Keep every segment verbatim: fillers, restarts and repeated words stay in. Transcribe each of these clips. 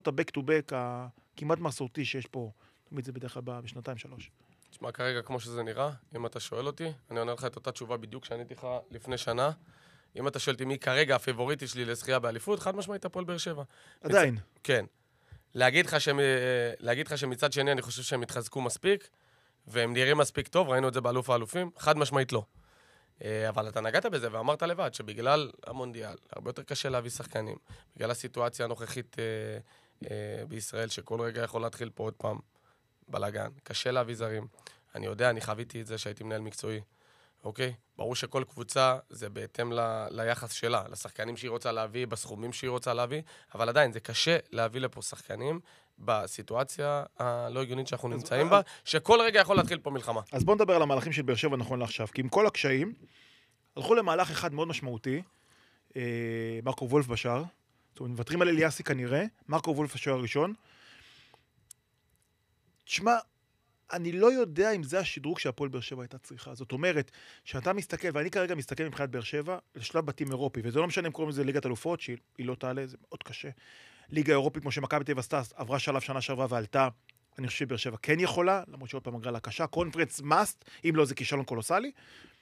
הבק טו בק הכמעט מסורתי שיש פה, תמיד זה בדרך כלל בשנתיים שלוש. תשמע, כרגע כמו שזה נראה, אם אתה שואל אותי, אני עונה לך את אותה תשובה בדיוק שעניתי לך לפני שנה. אם אתה שואל אותי מי כרגע הפייבוריטי שלי לזכייה באליפות, חד משמעית הפועל באר שבע. עדיין. מצ... כן. להגיד לך, שמ... להגיד לך שמצד שני אני חושב שהם התחזקו מספיק, והם נראים מספיק טוב, ראינו את זה באלוף האלופים, חד משמעית לא. אבל אתה נגעת בזה ואמרת לבד שבגלל המונדיאל, הרבה יותר קשה להביא שחקנים, בגלל הסיטואציה הנוכחית אה, אה, בישראל, שכל רגע יכול להתחיל פה עוד פעם בלגן, קשה להביא זרים. אני יודע, אני חוויתי את זה שהייתי מנהל מקצועי, אוקיי? ברור שכל קבוצה זה בהתאם ל, ליחס שלה, לשחקנים שהיא רוצה להביא, בסכומים שהיא רוצה להביא, אבל עדיין זה קשה להביא לפה שחקנים בסיטואציה הלא הגיונית שאנחנו נמצאים בה, שכל רגע יכול להתחיל פה מלחמה. אז בוא נדבר על המהלכים של באר שבע נכון לעכשיו, כי עם כל הקשיים, הלכו למהלך אחד מאוד משמעותי, מרקו וולף בשער, זאת אומרת, מוותרים על אליאסי כנראה, מרקו וולף השוער הראשון. תשמע, אני לא יודע אם זה השדרוג שהפועל באר שבע הייתה צריכה. זאת אומרת, שאתה מסתכל, ואני כרגע מסתכל מבחינת באר שבע, לשלב בתים אירופי, וזה לא משנה אם קוראים לזה ליגת אלופות, שהיא לא תעלה, זה מאוד קשה. ליגה אירופית, כמו שמכבי תל אביב עשתה, עברה שלב שנה שעברה ועלתה, אני חושב שבאר שבע כן יכולה, למרות שעוד פעם הגרלה קשה, קונפרנס מאסט, אם לא זה כישלון קולוסלי.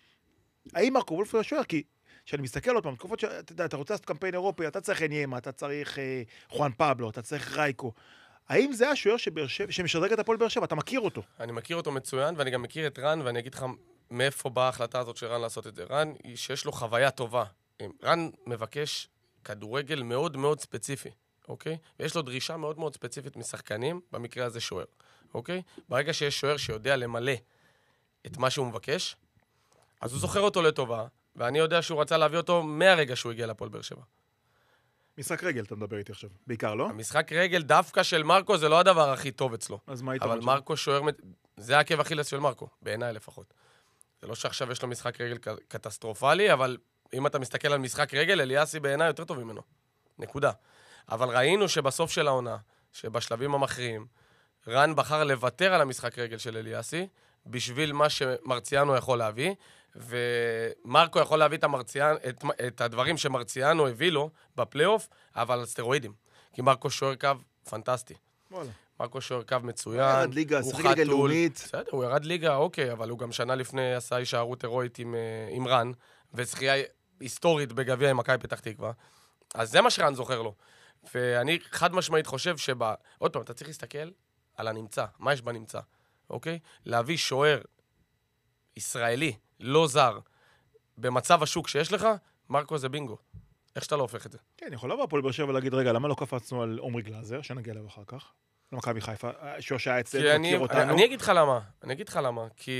האם מרקו וולף הוא השוער? כי כשאני מסתכל עוד פעם, תקופות שאתה יודע, אתה רוצה לעשות קמפיין אירופי, אתה צריך אניימה, אתה צריך אה, חואן פאבלו, אתה צריך רייקו. האם זה השוער שמשדרג את הפועל באר שבע? אתה מכיר אותו? אני מכיר אותו מצוין, ואני גם מכיר את רן, ואני אגיד לך מאיפה באה ההחלטה הזאת של רן לעשות את זה. רן, שיש לו חוויה טובה. רן מבקש כדורגל מאוד מאוד ספציפי, אוקיי? ויש לו דרישה מאוד מאוד ספציפית משחקנים, במקרה הזה שוער, אוקיי? ברגע שיש שוער שיודע למלא את מה שהוא מבקש, אז הוא זוכר אותו לטובה, ואני יודע שהוא רצה להביא אותו מהרגע שהוא הגיע לפועל באר שבע. משחק רגל, אתה מדבר איתי עכשיו. בעיקר, לא? המשחק רגל דווקא של מרקו זה לא הדבר הכי טוב אצלו. אז מה היית אבל מרקו שוער, זה העקב אכילס של מרקו, בעיניי לפחות. זה לא שעכשיו יש לו משחק רגל קטסטרופלי, אבל אם אתה מסתכל על משחק רגל, אליאסי בעיניי יותר טוב ממנו. נקודה. אבל ראינו שבסוף של העונה, שבשלבים המכריעים, רן בחר לוותר על המשחק רגל של אליאסי, בשביל מה שמרציאנו יכול להביא, ומרקו יכול להביא את, המרציאן, את, את הדברים שמרציאנו הביא לו בפלייאוף, אבל על סטרואידים. כי מרקו שוער קו פנטסטי. וואלה. מרקו שוער קו מצוין. הוא ירד ליגה, שחק ליגה לאומית. בסדר, הוא ירד ליגה, אוקיי, אבל הוא גם שנה לפני עשה הישארות הירואית עם, עם רן, וזכייה היסטורית בגביע עם מכבי פתח תקווה. אז זה מה שרן זוכר לו. ואני חד משמעית חושב שבה... עוד פעם, אתה צריך להסתכל על הנמצא. מה יש בנמצא? אוקיי? להביא שוער ישראלי, לא זר, במצב השוק שיש לך, מרקו זה בינגו. איך שאתה לא הופך את זה? כן, יכול לבוא הפועל באר שבע ולהגיד, רגע, למה לא קפצנו על עומרי גלאזר, שנגיע אליו אחר כך? למכבי חיפה, שהיה אצלנו, מכיר אותנו. אני אגיד לך למה, אני אגיד לך למה, כי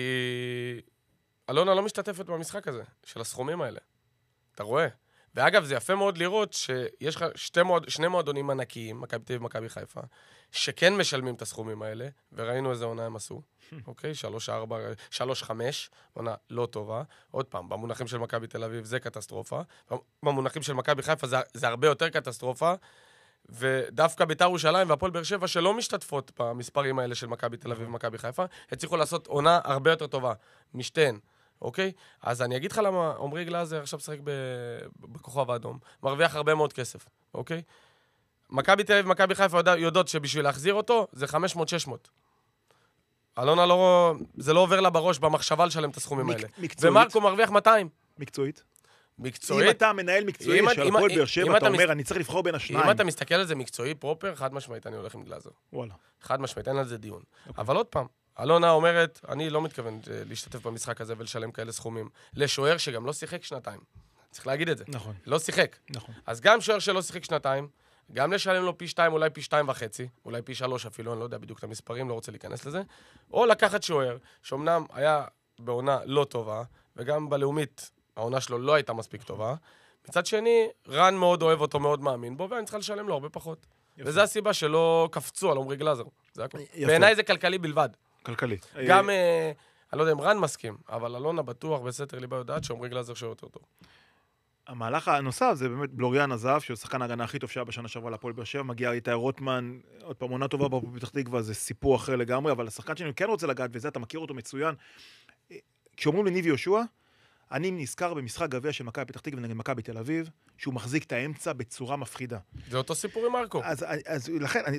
אלונה לא משתתפת במשחק הזה, של הסכומים האלה. אתה רואה? ואגב, זה יפה מאוד לראות שיש לך שתי מועד, שני מועדונים ענקיים, מכבי תל אביב ומכבי חיפה, שכן משלמים את הסכומים האלה, וראינו איזה עונה הם עשו. אוקיי? שלוש, ארבע, שלוש, חמש, עונה לא טובה. עוד פעם, במונחים של מכבי תל אביב זה קטסטרופה. במונחים של מכבי חיפה זה, זה הרבה יותר קטסטרופה. ודווקא בית"ר ירושלים והפועל באר שבע שלא משתתפות במספרים האלה של מכבי תל אביב ומכבי חיפה, הצליחו לעשות עונה הרבה יותר טובה. משתיהן. אוקיי? אז אני אגיד לך למה עומרי גלאזר עכשיו שחק בכוכב האדום. מרוויח הרבה מאוד כסף. אוקיי? מכבי תל אביב ומכבי חיפה יודעות שבשביל להחזיר אותו זה חמש מאות שש מאות. אלונה לא, זה לא עובר לה בראש במחשבה לשלם את הסכומים האלה. מקצועית. ומרקו מרוויח מאתיים. מקצועית. מקצועית. אם אתה מנהל מקצועי של הפועל באר שבע, אתה אומר, אני צריך לבחור בין השניים. אם אתה מסתכל על זה מקצועי פרופר, חד משמעית אני הולך עם גלאזר. וואלה. חד משמעית, אין על זה דיון. אבל עוד פעם, אלונה אומרת, אני לא מתכוון להשתתף במשחק הזה ולשלם כאלה סכומים. לשוער שגם לא שיחק שנתיים. צריך להגיד את זה. נכון. לא שיחק. נכון. אז גם שוער שלא שיחק שנתיים, גם לשלם לו פי שתיים, אולי פי שתיים וחצי, אולי פי שלוש אפילו, אני לא יודע בדיוק את המספרים, לא רוצה להיכנס לזה, או לקחת שוער, שאומנם היה בעונה לא טובה, וגם בלאומית העונה שלו לא הייתה מספיק טובה, מצד שני, רן מאוד אוהב אותו, מאוד מאמין בו, ואני צריכה לשלם לו הרבה פחות. יפה. וזו הסיבה שלא קפצו על עומרי גלאזר. בעיניי זה כלכלי בלבד. כלכלי. גם, אה, אני לא יודע אם רן מסכים, אבל אלונה בטוח בסתר ליבה יודעת שעומרי גלאזר שוער יותר טוב. המהלך הנוסף זה באמת בלוריאן עזב, שהוא שחקן ההגנה הכי טוב שהיה בשנה שעברה לפועל באר שבע, מגיע איתי רוטמן, עוד פעם עונה טובה בפועל פתח תקווה, זה סיפור אחר לגמרי, אבל השחקן שאני כן רוצה לגעת, וזה אתה מכיר אותו מצוין, כשאומרים לניב יהושע, אני נזכר במשחק גביע של מכבי פתח תקווה נגד מכבי תל אביב, שהוא מחזיק את האמצע בצורה מפחידה. זה אותו סיפור עם מרקו. אז, אז לכן, אני,